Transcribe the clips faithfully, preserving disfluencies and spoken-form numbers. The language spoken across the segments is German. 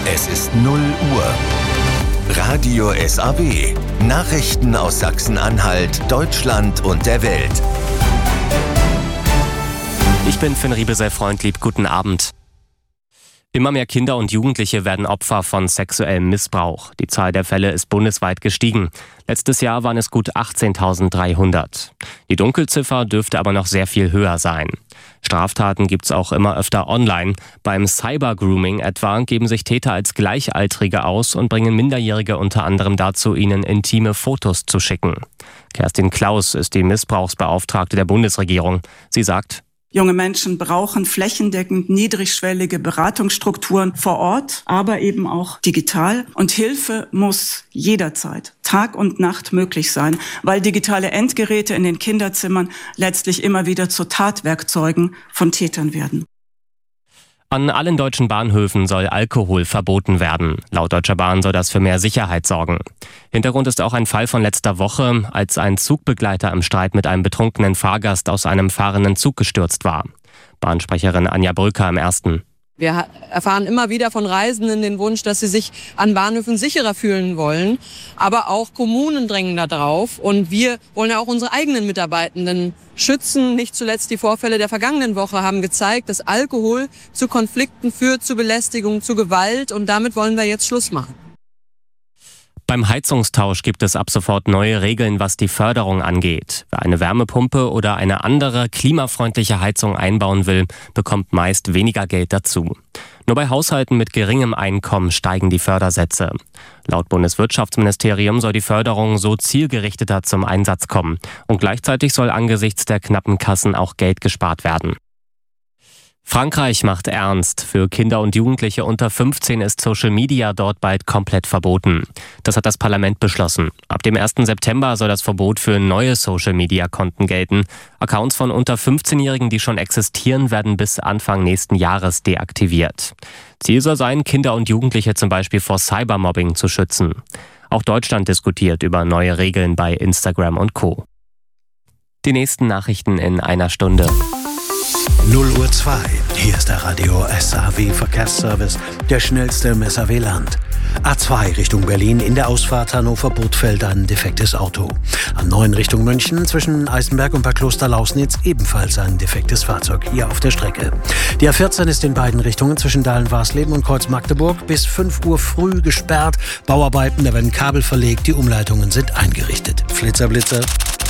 Es ist null Uhr. Radio S A W. Nachrichten aus Sachsen-Anhalt, Deutschland und der Welt. Ich bin Finn Riebesell-Freundlieb. Guten Abend. Immer mehr Kinder und Jugendliche werden Opfer von sexuellem Missbrauch. Die Zahl der Fälle ist bundesweit gestiegen. Letztes Jahr waren es gut achtzehntausenddreihundert. Die Dunkelziffer dürfte aber noch sehr viel höher sein. Straftaten gibt's auch immer öfter online. Beim Cyber-Grooming etwa geben sich Täter als Gleichaltrige aus und bringen Minderjährige unter anderem dazu, ihnen intime Fotos zu schicken. Kerstin Klaus ist die Missbrauchsbeauftragte der Bundesregierung. Sie sagt: Junge Menschen brauchen flächendeckend niedrigschwellige Beratungsstrukturen vor Ort, aber eben auch digital. Und Hilfe muss jederzeit, Tag und Nacht möglich sein, weil digitale Endgeräte in den Kinderzimmern letztlich immer wieder zu Tatwerkzeugen von Tätern werden. An allen deutschen Bahnhöfen soll Alkohol verboten werden. Laut Deutscher Bahn soll das für mehr Sicherheit sorgen. Hintergrund ist auch ein Fall von letzter Woche, als ein Zugbegleiter im Streit mit einem betrunkenen Fahrgast aus einem fahrenden Zug gestürzt war. Bahnsprecherin Anja Brücker im Ersten. Wir erfahren immer wieder von Reisenden den Wunsch, dass sie sich an Bahnhöfen sicherer fühlen wollen. Aber auch Kommunen drängen da drauf. Und wir wollen ja auch unsere eigenen Mitarbeitenden schützen. Nicht zuletzt die Vorfälle der vergangenen Woche haben gezeigt, dass Alkohol zu Konflikten führt, zu Belästigung, zu Gewalt. Und damit wollen wir jetzt Schluss machen. Beim Heizungstausch gibt es ab sofort neue Regeln, was die Förderung angeht. Wer eine Wärmepumpe oder eine andere klimafreundliche Heizung einbauen will, bekommt meist weniger Geld dazu. Nur bei Haushalten mit geringem Einkommen steigen die Fördersätze. Laut Bundeswirtschaftsministerium soll die Förderung so zielgerichteter zum Einsatz kommen. Und gleichzeitig soll angesichts der knappen Kassen auch Geld gespart werden. Frankreich macht ernst. Für Kinder und Jugendliche unter fünfzehn ist Social Media dort bald komplett verboten. Das hat das Parlament beschlossen. Ab dem ersten September soll das Verbot für neue Social Media Konten gelten. Accounts von unter fünfzehnjährigen, die schon existieren, werden bis Anfang nächsten Jahres deaktiviert. Ziel soll sein, Kinder und Jugendliche zum Beispiel vor Cybermobbing zu schützen. Auch Deutschland diskutiert über neue Regeln bei Instagram und Co. Die nächsten Nachrichten in einer Stunde. null Uhr zwei. Hier ist der Radio S A W Verkehrsservice, der schnellste im S A W-Land. A zwei Richtung Berlin, in der Ausfahrt Hannover-Bothfeld ein defektes Auto. A neun Richtung München, zwischen Eisenberg und Bad Kloster-Lausnitz ebenfalls ein defektes Fahrzeug hier auf der Strecke. Die A vierzehn ist in beiden Richtungen zwischen Dahlen-Warsleben und Kreuz-Magdeburg bis fünf Uhr früh gesperrt. Bauarbeiten, da werden Kabel verlegt, die Umleitungen sind eingerichtet. Flitzer, Blitzer.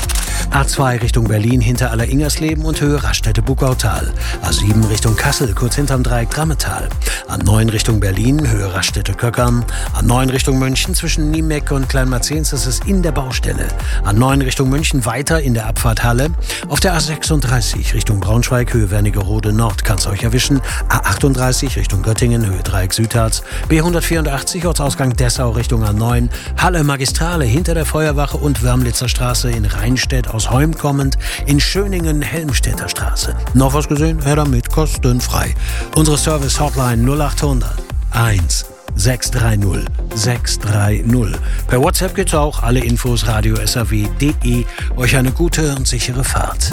A zwei Richtung Berlin hinter Aller-Ingersleben und Höhe Raststätte-Buckautal. A sieben Richtung Kassel, kurz hinterm Dreieck Drammetal. A neun Richtung Berlin, Höhe Raststätte-Köckern. A neun Richtung München zwischen Niemek und Kleinmarzens, das ist in der Baustelle. A neun Richtung München weiter in der Abfahrt Halle. Auf der A sechsunddreißig Richtung Braunschweig, Höhe Wernigerode Nord, kann's euch erwischen. A achtunddreißig Richtung Göttingen, Höhe Dreieck Südharz. B hundertvierundachtzig Ortsausgang Dessau Richtung A neun. Halle Magistrale hinter der Feuerwache und Wörmlitzer Straße in Rheinstedt aus Heum kommend, in Schöningen Helmstedter Straße. Noch was gesehen? Her damit, kostenfrei. Unsere Service-Hotline null achthundert eins sechs drei null sechs drei null. Per WhatsApp geht's auch. Alle Infos radio s a w punkt de. Euch eine gute und sichere Fahrt.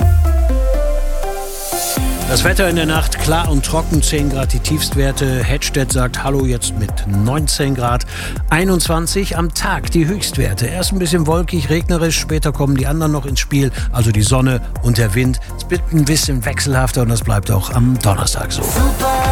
Das Wetter in der Nacht klar und trocken, zehn Grad die Tiefstwerte. Hedstedt sagt Hallo jetzt mit neunzehn Grad. einundzwanzig am Tag die Höchstwerte. Erst ein bisschen wolkig, regnerisch, später kommen die anderen noch ins Spiel. Also die Sonne und der Wind. Es wird ein bisschen wechselhafter und das bleibt auch am Donnerstag so. Super.